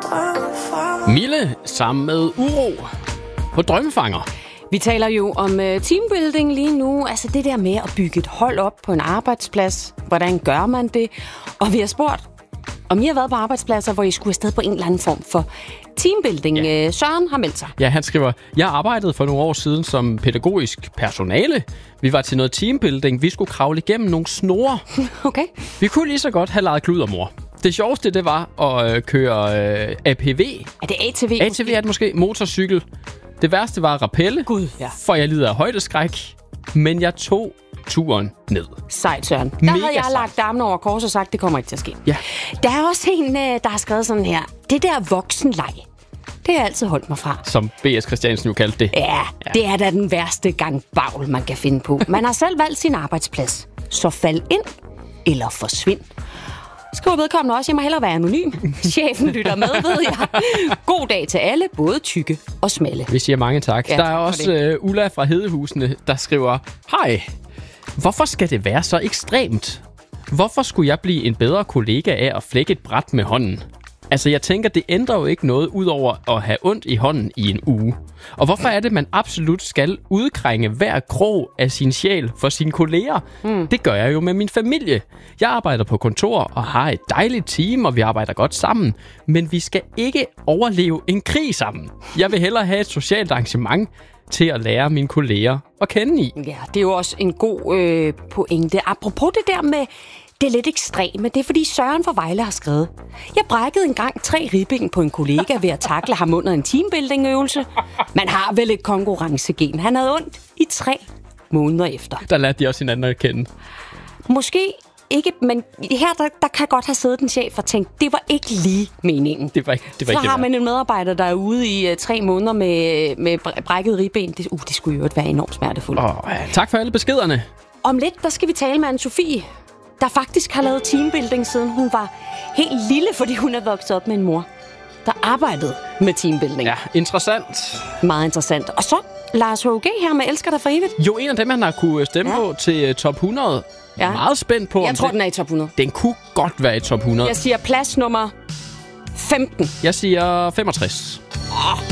Mille sammen med Uro på Drømmefanger. Vi taler jo om teambuilding lige nu. Altså det der med at bygge et hold op på en arbejdsplads. Hvordan gør man det? Og vi har spurgt, om I har været på arbejdspladser, hvor I skulle afsted på en eller anden form for teambuilding. Ja. Søren har meldt sig. Ja, han skriver, jeg arbejdede for nogle år siden som pædagogisk personale. Vi var til noget teambuilding. Vi skulle kravle igennem nogle snore. Okay. Vi kunne lige så godt have leget kludermor. Det sjoveste, det var at køre APV. Er det ATV? ATV er det måske. Motorcykel. Det værste var rappelle, Gud, ja. For jeg lider af højdeskræk. Men jeg tog turen ned. Sejt, Søren. Der havde jeg lagt armen over kors og sagt, det kommer ikke til at ske. Ja. Der er også en, der har skrevet sådan her. Det der voksenleg, det har jeg altid holdt mig fra. Som B.S. Christiansen jo kaldte det. Ja, det er da den værste gang bagl, man kan finde på. Man har selv valgt sin arbejdsplads. Så fald ind eller forsvind. Skriver vedkommende også, jeg må hellere være anonym. Chefen lytter med, ved jeg. God dag til alle, både tykke og smalle. Vi siger mange tak. Ja, der er også Ulla fra Hedehusene, der skriver, hej, hvorfor skal det være så ekstremt? Hvorfor skulle jeg blive en bedre kollega af at flække et bræt med hånden? Altså, jeg tænker, det ændrer jo ikke noget, udover at have ondt i hånden i en uge. Og hvorfor er det, man absolut skal udkrænge hver krog af sin sjæl for sine kolleger? Det gør jeg jo med min familie. Jeg arbejder på kontor og har et dejligt team, og vi arbejder godt sammen. Men vi skal ikke overleve en krig sammen. Jeg vil hellere have et socialt arrangement til at lære mine kolleger at kende i. Ja, det er jo også en god pointe. Apropos det der med det er lidt ekstreme. Det er fordi Søren fra Vejle har skrevet. Jeg brækkede engang 3 ribben på en kollega ved at takle ham under en teambuilding-øvelse. Man har vel et konkurrencegen. Han havde ondt i 3 måneder efter. Der lærte de også hinanden at kende. Måske ikke, men her der kan godt have siddet en chef og tænkt, det var ikke lige meningen. Det var ikke Så har man en medarbejder, der er ude i 3 måneder med brækket ribben. Det skulle jo være enormt smertefuldt. Tak for alle beskederne. Om lidt, der skal vi tale med Anne-Sophie, der faktisk har lavet teambuilding, siden hun var helt lille, fordi hun er vokset op med en mor, der arbejdede med teambuilding. Ja, interessant. Meget interessant. Og så Lars H.G. her med Elsker dig for evigt. Jo, en af dem, han har kunne stemme på til top 100. Ja. Meget spændt på, jeg tror, den er i top 100. Den kunne godt være i top 100. Jeg siger plads nummer 15. Jeg siger 65.